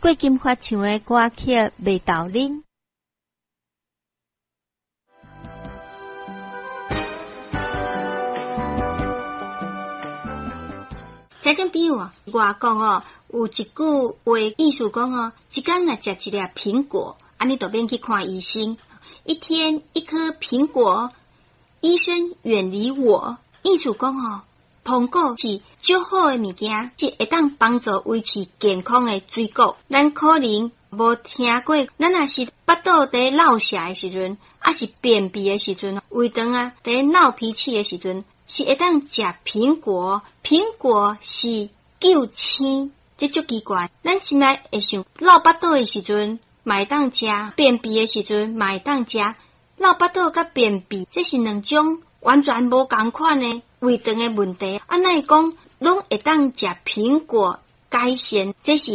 过金发唱的歌曲袂道理。 听众朋友啊，我讲哦，有一句话意思讲哦，一天来食一粒苹果，安尼就免去看医生。一天一颗苹果，医生远离我。意思讲哦，苹果是最好的物件，是会当帮助维持健康的水果。咱可能无听过，咱若是巴肚伫闹瀉的时阵，还是便秘的时阵，胃肠啊伫闹脾气的时阵。是会当食苹果，苹果是救星，这足奇怪。咱心内会想，闹巴肚的时阵，会当食；便秘的时阵，会当食。闹巴肚甲便秘，这是两种完全无同款的胃肠的问题。哪会讲拢会当食苹果改善？这是